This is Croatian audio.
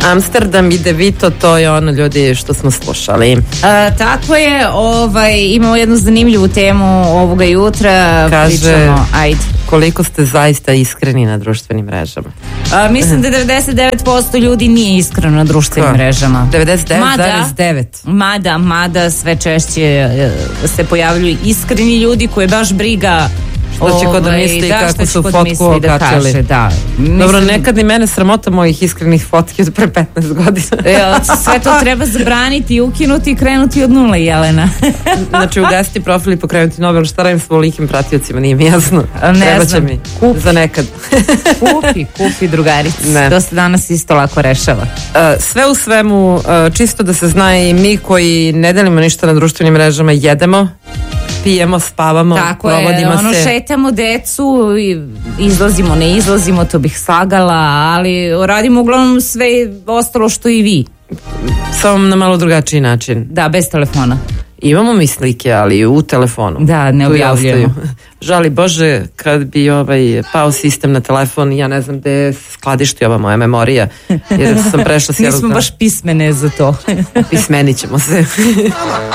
Amsterdam i DeVito, to je ono, ljudi, što smo slušali. Tako je, imamo jednu zanimljivu temu ovoga jutra. Kaže, pričamo, ajde. Koliko ste zaista iskreni na društvenim mrežama? Mislim da 99% ljudi nije iskreno na društvenim mrežama. 99,9. Mada sve češće se pojavljuju iskreni ljudi koje baš briga što će ko da misli kako su fotku okačili. Dobro, nekad ni mene sramota mojih iskrenih fotki od pre 15 godina. Sve to treba zabraniti i ukinuti i krenuti od nula, Jelena. Znači ugasiti profil i pokrenuti novi, ali šta radim s volikim pratiocima, nije mi jasno. Treba će mi za nekad. Kupi drugarici. To se danas isto lako rešava. Sve u svemu, čisto da se zna, i mi koji ne delimo ništa na društvenim mrežama jedemo, pijemo, spavamo, tako provodimo se. Šetamo decu, izlazimo, ne izlazimo, to bih slagala, ali radimo uglavnom sve ostalo što i vi. Samo na malo drugačiji način. Da, bez telefona. Imamo mi slike, ali u telefonu. Da, ne objavljujemo. Žali Bože, kad bi pao sistem na telefon, ja ne znam gde skladišti ova moja memorija, jer sam prešla s jednog... Nismo baš pismene za to. Pismenit ćemo se.